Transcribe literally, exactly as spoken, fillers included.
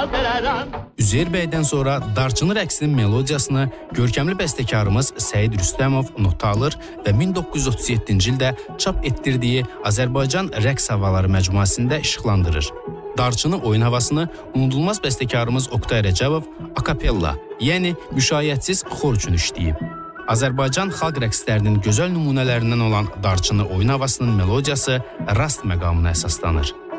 Üzeyir bəydən sonra darçını rəqsinin melodiyasını görkəmli bəstəkarımız Səid Rüstəmov nota alır və min doqquz yüz otuz yeddinci ildə çap etdirdiyi Azərbaycan rəqs havaları məcmuəsində işıqlandırır. Darçını oyun havasını unudulmaz bəstəkarımız Oqtay Rəcəbov akapella, yəni müşayiətsiz xor üçün işləyib. Azərbaycan xalq rəqslərinin gözəl nümunələrindən olan darçını oyun havasının melodiyası rast məqamına əsaslanır.